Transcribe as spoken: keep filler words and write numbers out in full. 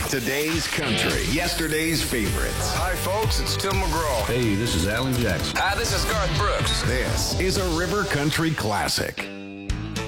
Today's country, yesterday's favorites. Hi, folks, it's Tim McGraw. Hey, this is Alan Jackson. Hi, this is Garth Brooks. This is a River Country classic.